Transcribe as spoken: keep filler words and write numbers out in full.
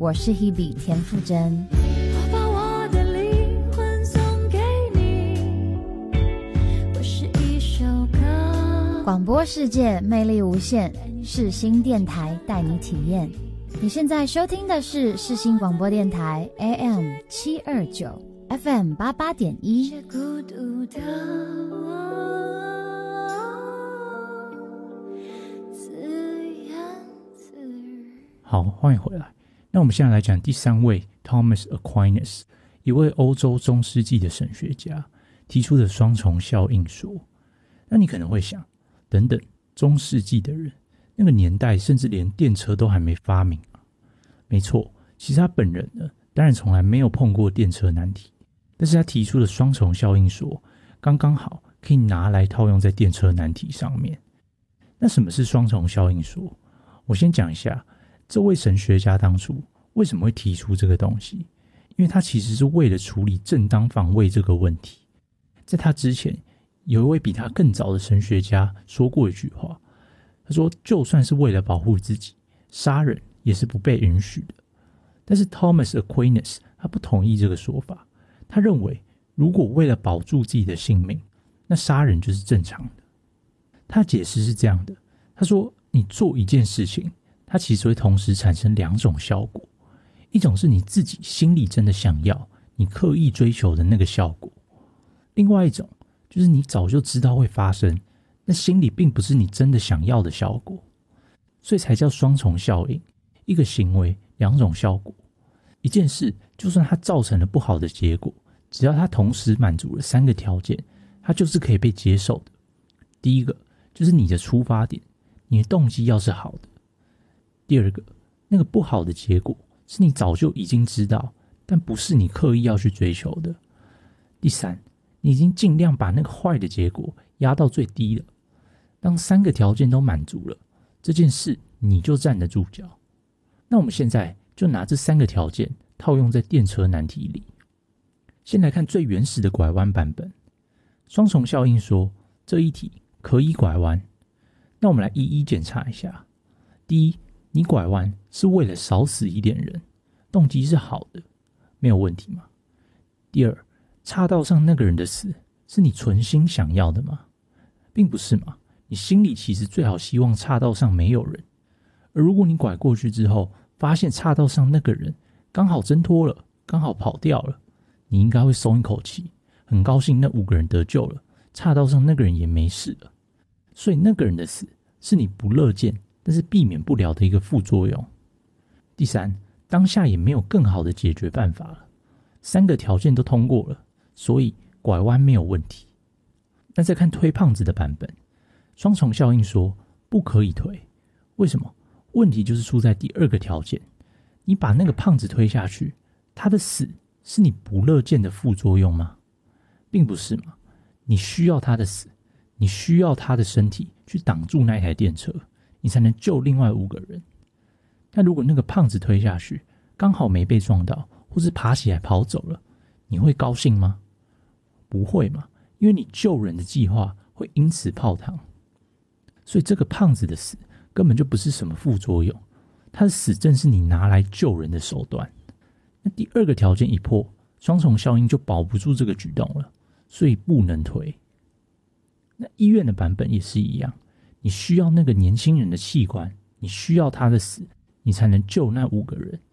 我是 Hebe 田馥甄。 我把我的灵魂送给你，我是一首歌。 广播世界魅力无限，世新电台带你体验。你现在收听的是世新广播电台 A M 七二九 F M 八八点一。 孤独的好，欢迎回来。那我们现在来讲第三位 Thomas Aquinas， 一位欧洲中世纪的神学家提出的双重效应说。那你可能会想，等等，中世纪的人那个年代甚至连电车都还没发明啊。没错，其实他本人呢，当然从来没有碰过电车难题，但是他提出的双重效应说刚刚好可以拿来套用在电车难题上面。那什么是双重效应说？我先讲一下这位神学家当初为什么会提出这个东西，因为他其实是为了处理正当防卫这个问题。在他之前，有一位比他更早的神学家说过一句话，他说就算是为了保护自己，杀人也是不被允许的。但是 Thomas Aquinas 他不同意这个说法，他认为如果为了保住自己的性命，那杀人就是正常的。他解释是这样的，他说你做一件事情，它其实会同时产生两种效果，一种是你自己心里真的想要，你刻意追求的那个效果，另外一种就是你早就知道会发生，那心里并不是你真的想要的效果，所以才叫双重效应。一个行为两种效果，一件事就算它造成了不好的结果，只要它同时满足了三个条件，它就是可以被接受的。第一个就是你的出发点，你的动机要是好的。第二个，那个不好的结果是你早就已经知道，但不是你刻意要去追求的。第三，你已经尽量把那个坏的结果压到最低了。当三个条件都满足了，这件事你就站得住脚。那我们现在就拿这三个条件套用在电车难题里。先来看最原始的拐弯版本。双重效应说这一题可以拐弯，那我们来一一检查一下。第一，你拐弯是为了少死一点人，动机是好的，没有问题吗？第二，岔道上那个人的死是你存心想要的吗？并不是嘛，你心里其实最好希望岔道上没有人，而如果你拐过去之后发现岔道上那个人刚好挣脱了，刚好跑掉了，你应该会松一口气，很高兴那五个人得救了，岔道上那个人也没事了。所以那个人的死是你不乐见但是避免不了的一个副作用。第三，当下也没有更好的解决办法了，三个条件都通过了，所以拐弯没有问题。那再看推胖子的版本，双重效应说不可以推，为什么？问题就是出在第二个条件，你把那个胖子推下去，他的死是你不乐见的副作用吗？并不是嘛，你需要他的死，你需要他的身体去挡住那台电车，你才能救另外五个人。但如果那个胖子推下去刚好没被撞到，或是爬起来跑走了，你会高兴吗？不会嘛，因为你救人的计划会因此泡汤。所以这个胖子的死根本就不是什么副作用，他的死正是你拿来救人的手段。那第二个条件一破，双重效应就保不住这个举动了，所以不能推。那医院的版本也是一样，你需要那个年轻人的器官，你需要他的死，你才能救那五个人。